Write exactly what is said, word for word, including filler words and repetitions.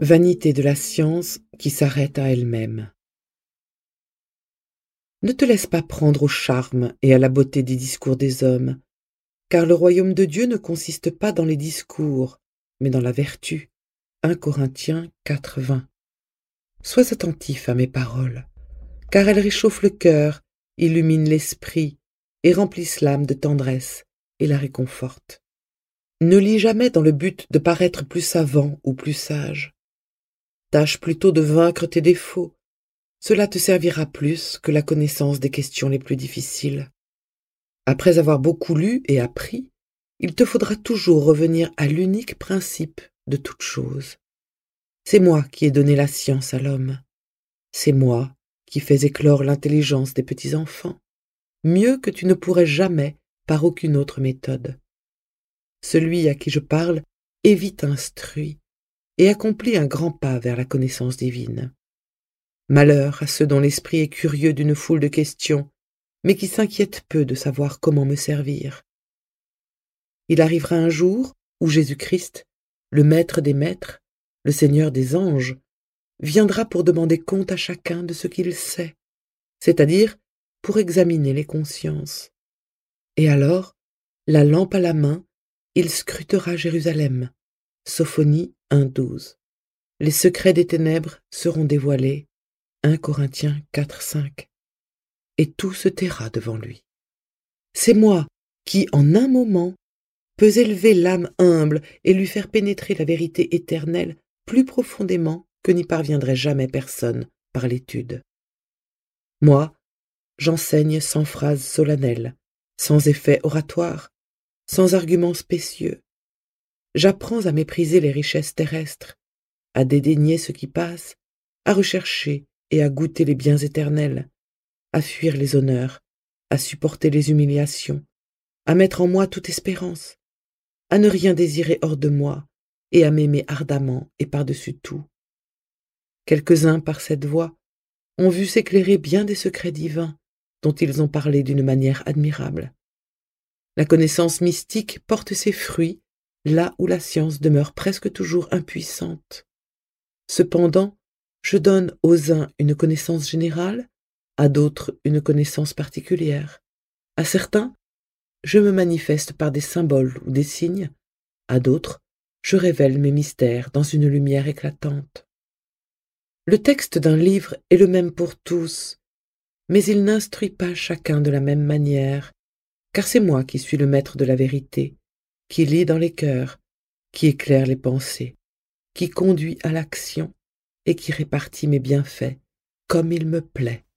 Vanité de la science qui s'arrête à elle-même. Ne te laisse pas prendre au charme et à la beauté des discours des hommes, car le royaume de Dieu ne consiste pas dans les discours, mais dans la vertu. un Corinthiens quatre, vingt. Sois attentif à mes paroles, car elles réchauffent le cœur, illuminent l'esprit et remplissent l'âme de tendresse et la réconfortent. Ne lis jamais dans le but de paraître plus savant ou plus sage. Tâche plutôt de vaincre tes défauts. Cela te servira plus que la connaissance des questions les plus difficiles. Après avoir beaucoup lu et appris, il te faudra toujours revenir à l'unique principe de toute chose. C'est moi qui ai donné la science à l'homme. C'est moi qui fais éclore l'intelligence des petits-enfants, mieux que tu ne pourrais jamais par aucune autre méthode. Celui à qui je parle est vite instruit et accomplit un grand pas vers la connaissance divine. Malheur à ceux dont l'esprit est curieux d'une foule de questions, mais qui s'inquiètent peu de savoir comment me servir. Il arrivera un jour où Jésus-Christ, le Maître des maîtres, le Seigneur des anges, viendra pour demander compte à chacun de ce qu'il sait, c'est-à-dire pour examiner les consciences. Et alors, la lampe à la main, il scrutera Jérusalem. Sophonie un, douze. Les secrets des ténèbres seront dévoilés. un Corinthiens quatre, cinq. Et tout se taira devant lui. C'est moi qui, en un moment, peux élever l'âme humble et lui faire pénétrer la vérité éternelle plus profondément que n'y parviendrait jamais personne par l'étude. Moi, j'enseigne sans phrases solennelles, sans effet oratoire, sans arguments spécieux. J'apprends à mépriser les richesses terrestres, à dédaigner ce qui passe, à rechercher et à goûter les biens éternels, à fuir les honneurs, à supporter les humiliations, à mettre en moi toute espérance, à ne rien désirer hors de moi et à m'aimer ardemment et par-dessus tout. Quelques-uns, par cette voie, ont vu s'éclairer bien des secrets divins dont ils ont parlé d'une manière admirable. La connaissance mystique porte ses fruits là où la science demeure presque toujours impuissante. Cependant, je donne aux uns une connaissance générale, à d'autres une connaissance particulière. À certains, je me manifeste par des symboles ou des signes, à d'autres, je révèle mes mystères dans une lumière éclatante. Le texte d'un livre est le même pour tous, mais il n'instruit pas chacun de la même manière, car c'est moi qui suis le maître de la vérité, qui lit dans les cœurs, qui éclaire les pensées, qui conduit à l'action et qui répartit mes bienfaits comme il me plaît.